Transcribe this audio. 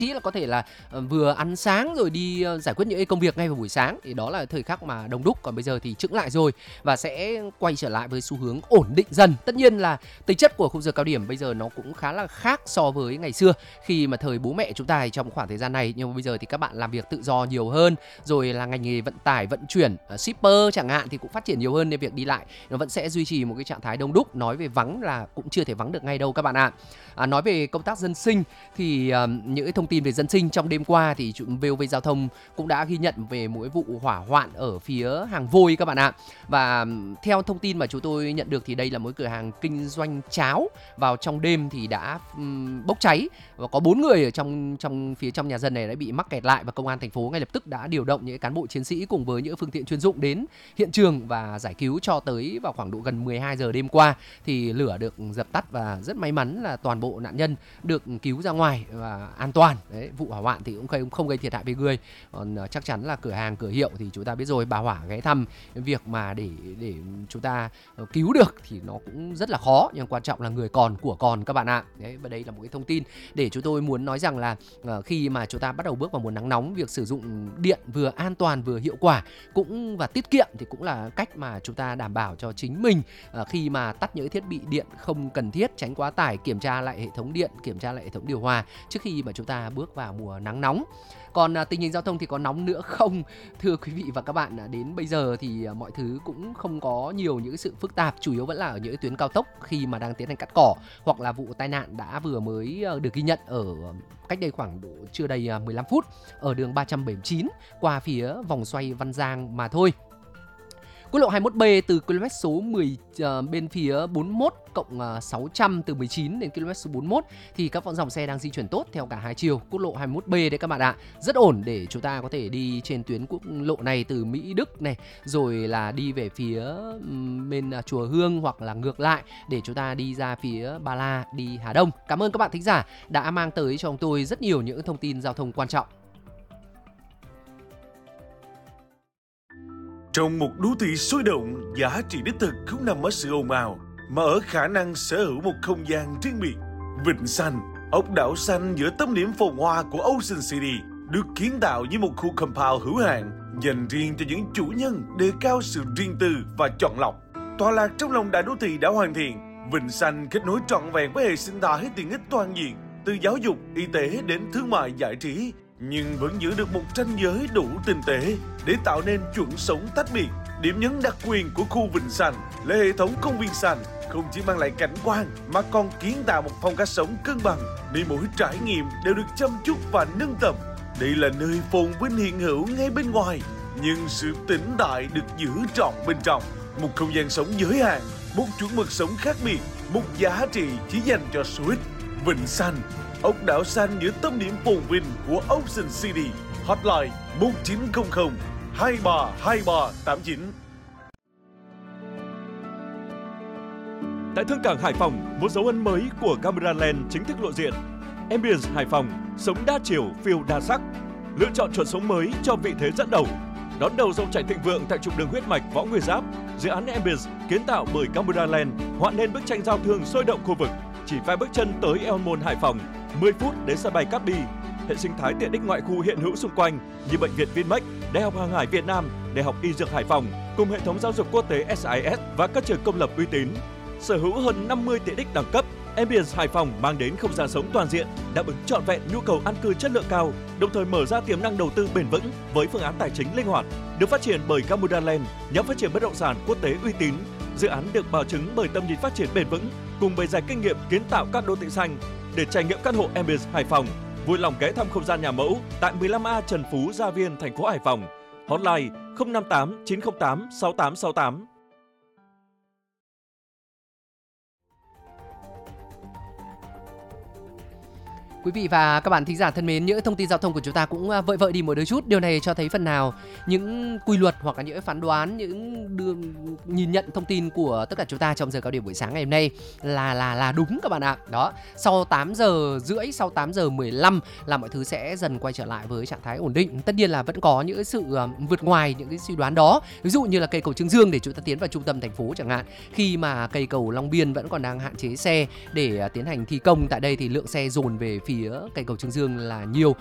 chí là có thể là vừa ăn sáng rồi đi giải quyết những cái công việc ngay vào buổi sáng, thì đó là thời khắc mà đông đúc. Còn bây giờ thì chững lại rồi và sẽ quay trở lại với xu hướng ổn định dần. Tất nhiên là tính chất của khung giờ cao điểm bây giờ nó cũng khá là khác so với ngày xưa, khi mà thời bố mẹ chúng ta trong khoảng thời gian này. Nhưng mà bây giờ thì các bạn làm việc tự do nhiều hơn, rồi là ngành nghề vận tải, vận chuyển, shipper chẳng hạn thì cũng phát triển nhiều hơn, nên việc đi lại nó vẫn sẽ duy trì một cái trạng thái đông đúc. Nói về vắng là cũng chưa thể vắng được ngay đâu các bạn ạ. Nói về công tác dân sinh thì những cái thông tin về dân sinh trong đêm qua thì VOV Giao thông cũng đã ghi nhận về một cái vụ hỏa hoạn ở phía Hàng Vôi các bạn ạ. Và theo thông tin mà chúng tôi nhận được thì đây là một cửa hàng kinh doanh cháo, vào trong đêm thì đã bốc cháy và có 4 người ở trong phía trong nhà dân này đã bị mắc kẹt lại, và công an thành phố ngay lập tức đã điều động những cán bộ chiến sĩ cùng với những phương tiện chuyên dụng đến hiện trường và giải cứu. Cho tới vào khoảng độ gần 12 giờ đêm qua thì lửa được dập tắt, và rất may mắn là toàn bộ nạn nhân được cứu ra ngoài và an toàn. Đấy, vụ hỏa hoạn thì cũng không gây thiệt hại về người. Còn chắc chắn là cửa hàng, cửa hiệu thì chúng ta biết rồi, bà hỏa ghé thăm, việc mà để chúng ta cứu được thì nó cũng rất là khó, nhưng quan trọng là người còn của còn các bạn ạ. Đấy, và đây là một cái thông tin để chúng tôi muốn nói rằng là khi mà chúng ta bắt đầu bước vào mùa nắng nóng, việc sử dụng điện vừa an toàn vừa hiệu quả cũng và tiết kiệm thì cũng là cách mà chúng ta đảm bảo cho chính mình khi mà tắt những thiết bị điện không cần thiết, tránh quá tải, kiểm tra lại hệ thống điện, kiểm tra lại hệ thống điều hòa trước khi mà chúng ta bước vào mùa nắng nóng. Còn tình hình giao thông thì có nóng nữa không? Thưa quý vị và các bạn, đến bây giờ thì mọi thứ cũng không có nhiều những sự phức tạp, chủ yếu vẫn là ở những tuyến cao tốc khi mà đang tiến hành cắt cỏ, hoặc là vụ tai nạn đã vừa mới được ghi nhận ở cách đây khoảng độ chưa đầy 15 phút ở đường 379 qua phía vòng xoay Văn Giang mà thôi. Quốc lộ 21B từ km số 10 bên phía 41 cộng 600 từ 19 đến km số 41 thì các dòng xe đang di chuyển tốt theo cả hai chiều. Quốc lộ 21B đấy các bạn ạ, rất ổn để chúng ta có thể đi trên tuyến quốc lộ này từ Mỹ Đức này, rồi là đi về phía bên Chùa Hương, hoặc là ngược lại để chúng ta đi ra phía Ba La, đi Hà Đông. Cảm ơn các bạn thính giả đã mang tới cho chúng tôi rất nhiều những thông tin giao thông quan trọng. Trong một đô thị sôi động, giá trị đích thực không nằm ở sự ồn ào, mà ở khả năng sở hữu một không gian riêng biệt. Vịnh Xanh, ốc đảo xanh giữa tâm điểm phồn hoa của Ocean City, được kiến tạo như một khu compound hữu hạn, dành riêng cho những chủ nhân đề cao sự riêng tư và chọn lọc. Tọa lạc trong lòng đại đô thị đã hoàn thiện, Vịnh Xanh kết nối trọn vẹn với hệ sinh thái tiện ích toàn diện, từ giáo dục, y tế đến thương mại giải trí, nhưng vẫn giữ được một ranh giới đủ tinh tế để tạo nên chuẩn sống tách biệt. Điểm nhấn đặc quyền của khu Vịnh Xanh là hệ thống công viên xanh, không chỉ mang lại cảnh quan mà còn kiến tạo một phong cách sống cân bằng, nơi mỗi trải nghiệm đều được chăm chút và nâng tầm. Đây là nơi phồn vinh hiện hữu ngay bên ngoài, nhưng sự tĩnh tại được giữ trọn bên trong. Một không gian sống giới hạn, một chuẩn mực sống khác biệt, một giá trị chỉ dành cho số ít. Vịnh Xanh, ốc đảo xanh giữa tâm điểm phồn vinh của Ocean City. Hotline 1900 232389. Tại Thương cảng Hải Phòng, một dấu ấn mới của Cameraland chính thức lộ diện. Ambience Hải Phòng, sống đa chiều, phiêu đa sắc. Lựa chọn chuẩn sống mới cho vị thế dẫn đầu. Đón đầu dòng chảy thịnh vượng tại trục đường huyết mạch Võ Nguyên Giáp, dự án Ambience kiến tạo bởi Cameraland họa nên bức tranh giao thương sôi động khu vực. Chỉ vài bước chân tới El Môn Hải Phòng, 10 phút đến sân bay Cát Bi. Hệ sinh thái tiện ích ngoại khu hiện hữu xung quanh như bệnh viện Vinmec, Đại học Hàng hải Việt Nam, Đại học Y Dược Hải Phòng cùng hệ thống giáo dục quốc tế SIS và các trường công lập uy tín. Sở hữu hơn 50 tiện ích đẳng cấp, Ambience Hải Phòng mang đến không gian sống toàn diện, đáp ứng trọn vẹn nhu cầu an cư chất lượng cao, đồng thời mở ra tiềm năng đầu tư bền vững với phương án tài chính linh hoạt. Được phát triển bởi Cameraland, nhóm phát triển bất động sản quốc tế uy tín. Dự án được bảo chứng bởi tầm nhìn phát triển bền vững cùng bề dày kinh nghiệm kiến tạo các đô thị xanh. Để trải nghiệm căn hộ Ambience Hải Phòng, vui lòng ghé thăm không gian nhà mẫu tại 15A Trần Phú, Gia Viên, thành phố Hải Phòng. Hotline 058 908 6868. Quý vị và các bạn thính giả thân mến, những thông tin giao thông của chúng ta cũng vợi đi một đôi chút. Điều này cho thấy phần nào những quy luật hoặc là những phán đoán, những nhìn nhận thông tin của tất cả chúng ta trong giờ cao điểm buổi sáng ngày hôm nay là đúng các bạn ạ. Đó, sau 8 giờ rưỡi, sau 8 giờ 15 là mọi thứ sẽ dần quay trở lại với trạng thái ổn định. Tất nhiên là vẫn có những sự vượt ngoài những cái suy đoán đó. Ví dụ như là cây cầu Chương Dương để chúng ta tiến vào trung tâm thành phố chẳng hạn. Khi mà cây cầu Long Biên vẫn còn đang hạn chế xe để tiến hành thi công tại đây thì lượng xe dồn về phía phía cạnh cầu Trương Dương là nhiều.